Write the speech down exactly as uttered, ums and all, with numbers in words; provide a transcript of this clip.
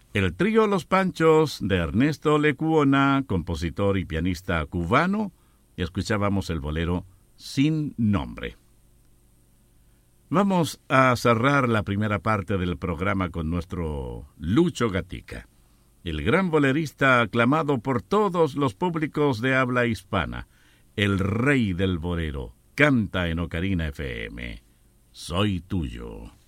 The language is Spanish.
El trío Los Panchos de Ernesto Lecuona, compositor y pianista cubano, y escuchábamos el bolero Sin Nombre. Vamos a cerrar la primera parte del programa con nuestro Lucho Gatica, el gran bolerista aclamado por todos los públicos de habla hispana, el rey del bolero, canta en Ocarina F M. Soy tuyo.